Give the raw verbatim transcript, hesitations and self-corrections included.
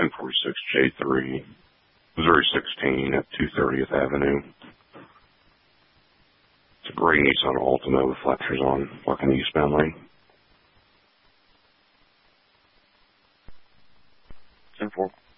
ten forty-six J three, Missouri sixteen at two thirtieth Avenue. It's a gray Nissan Altima with flashers on, blocking the eastbound lane. ten four.